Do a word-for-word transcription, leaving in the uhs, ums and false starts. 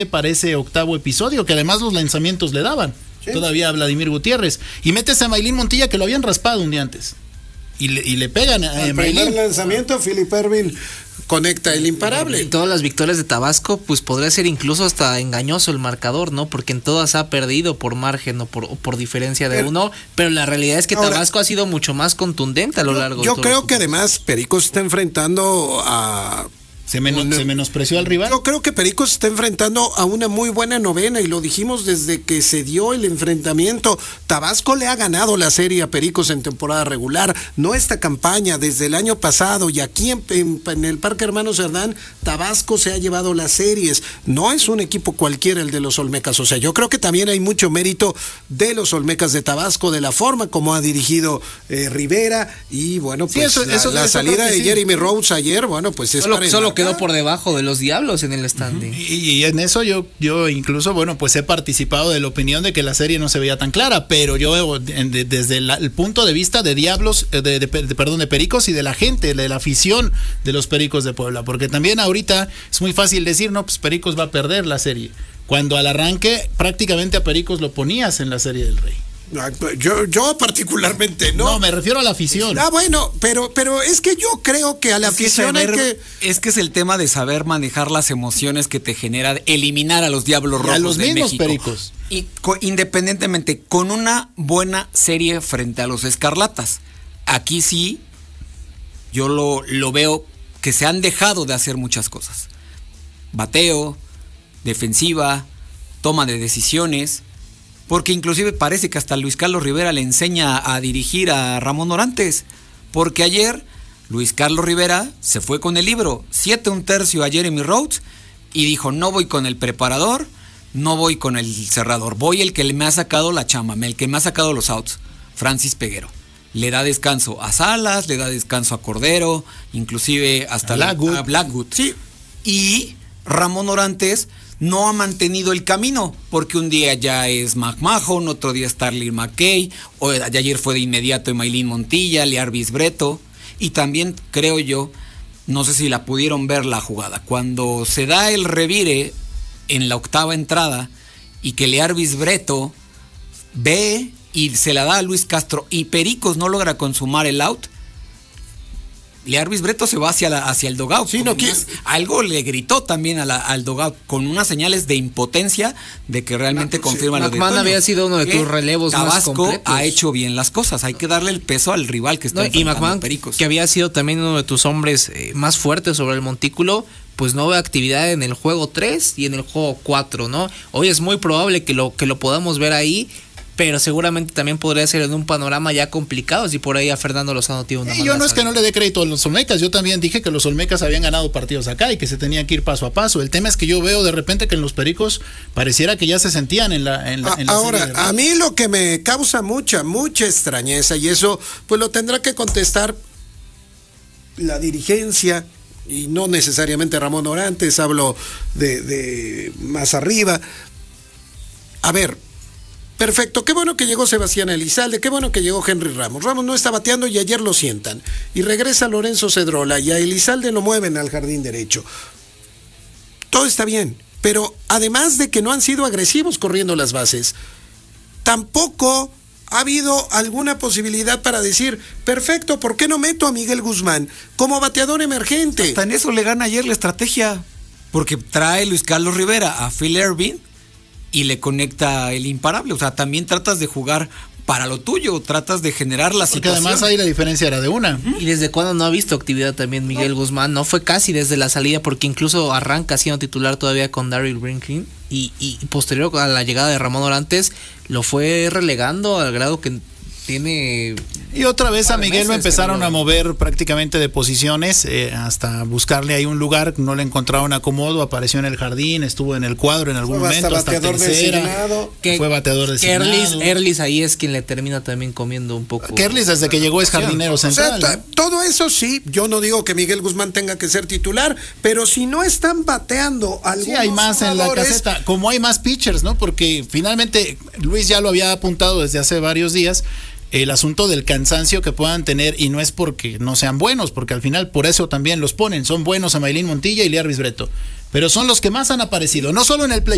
para ese octavo episodio, que además los lanzamientos le daban. Sí. Todavía a Vladimir Gutiérrez. Y metes a Maylin Montilla, que lo habían raspado un día antes. Y le, y le pegan a el primer lanzamiento, Philip Ervin conecta el imparable. Y todas las victorias de Tabasco, pues podría ser incluso hasta engañoso el marcador, ¿no? Porque en todas ha perdido por margen o por, o por diferencia de pero, uno, pero la realidad es que ahora, Tabasco ha sido mucho más contundente a lo largo yo, de todo. Yo creo que además Pericos está enfrentando a... ¿Se, menos, una, ¿Se menospreció al rival? Yo creo que Pericos está enfrentando a una muy buena novena y lo dijimos desde que se dio el enfrentamiento. Tabasco le ha ganado la serie a Pericos en temporada regular, no esta campaña, desde el año pasado, y aquí en, en, en el Parque Hermano Cerdán, Tabasco se ha llevado las series. No es un equipo cualquiera el de los Olmecas, o sea, yo creo que también hay mucho mérito de los Olmecas de Tabasco, de la forma como ha dirigido eh, Rivera, y bueno, pues sí, eso, la, eso, la eso salida de sí. Jeremy Rhodes ayer, bueno, pues es solo, para solo quedó por debajo de los Diablos en el standing. Y, y en eso yo, yo incluso, bueno, pues he participado de la opinión de que la serie no se veía tan clara, pero yo de, desde la, el punto de vista de Diablos, de, de, de, perdón, de Pericos y de la gente, de la afición de los Pericos de Puebla, porque también ahorita es muy fácil decir, no, pues Pericos va a perder la serie, cuando al arranque prácticamente a Pericos lo ponías en la Serie del Rey. Yo, yo particularmente no. No, me refiero a la afición. Ah, bueno, pero, pero es que yo creo que a la es afición que saber, hay que... Es que es el tema de saber manejar las emociones que te genera eliminar a los Diablos Rojos a los de mismos México. Pericos. Y co- independientemente, con una buena serie frente a los Escarlatas. Aquí sí, yo lo, lo veo que se han dejado de hacer muchas cosas. Bateo, defensiva, toma de decisiones... Porque inclusive parece que hasta Luis Carlos Rivera le enseña a dirigir a Ramón Orantes. Porque ayer Luis Carlos Rivera se fue con el libro, siete un tercio a Jeremy Rhodes, y dijo, no voy con el preparador, no voy con el cerrador, voy el que me ha sacado la chamba, el que me ha sacado los outs, Francis Peguero. Le da descanso a Salas, le da descanso a Cordero, inclusive hasta a Blackwood. La, a Blackwood. Sí. Y Ramón Orantes no ha mantenido el camino, porque un día ya es McMahon, otro día Starling McKay, o ayer fue de inmediato Maylin Montilla, Learvis Breto, y también creo yo, no sé si la pudieron ver la jugada, cuando se da el revire en la octava entrada, y que Learvis Breto ve y se la da a Luis Castro, y Pericos no logra consumar el out, Learvis Breto se va hacia, la, hacia el dugout. Sí, no, unas, algo le gritó también a la, al dugout con unas señales de impotencia de que realmente no, confirma sí, lo de McMahon había sido uno de tus relevos Tabasco más completos. Ha hecho bien las cosas. Hay que darle el peso al rival que está no, y McMahon, Pericos. Que había sido también uno de tus hombres eh, más fuertes sobre el montículo, pues no ve actividad en el juego tres y en el juego cuatro, ¿no? Hoy es muy probable que lo, que lo podamos ver ahí, pero seguramente también podría ser en un panorama ya complicado si por ahí a Fernando Lozano tiene una y yo no es que no le dé crédito a los Olmecas, yo también dije que los Olmecas habían ganado partidos acá y que se tenían que ir paso a paso. El tema es que yo veo de repente que en los Pericos pareciera que ya se sentían en la, en la, en la ahora, serie, a mí lo que me causa mucha, mucha extrañeza, y eso pues lo tendrá que contestar la dirigencia, y no necesariamente Ramón Orantes, hablo de, de más arriba. A ver, perfecto, qué bueno que llegó Sebastián Elizalde, qué bueno que llegó Henry Ramos. Ramos no está bateando y ayer lo sientan. Y regresa Lorenzo Cedrola y a Elizalde lo mueven al jardín derecho. Todo está bien, pero además de que no han sido agresivos corriendo las bases, tampoco ha habido alguna posibilidad para decir, perfecto, ¿por qué no meto a Miguel Guzmán como bateador emergente? Hasta en eso le gana ayer la estrategia, porque trae Luis Carlos Rivera a Phil Ervin y le conecta el imparable. O sea, también tratas de jugar para lo tuyo, tratas de generar la Porque situación. además ahí la diferencia era de una. ¿Y desde cuándo no ha visto actividad también Miguel no. Guzmán? No fue casi desde la salida, porque incluso arranca siendo titular todavía con Darryl Brinkley y, y posterior a la llegada de Ramón Orantes lo fue relegando al grado que tiene... Y otra vez a Miguel lo empezaron a mover prácticamente de posiciones, eh, hasta buscarle ahí un lugar, no le encontraron acomodo, apareció en el jardín, estuvo en el cuadro en algún fue momento, hasta bateador tercera, designado. Que, fue bateador designado. Erlis, Erlis ahí es quien le termina también comiendo un poco. Erlis desde que llegó es jardinero central. O sea, ¿no? Todo eso sí, yo no digo que Miguel Guzmán tenga que ser titular, pero si no están bateando algunos sí, hay más jugadores, en la caseta, como hay más pitchers, ¿no? Porque finalmente Luis ya lo había apuntado desde hace varios días, el asunto del cansancio que puedan tener, y no es porque no sean buenos, porque al final por eso también los ponen, son buenos a Maylin Montilla y Learvis Breto, pero son los que más han aparecido, no solo en el play.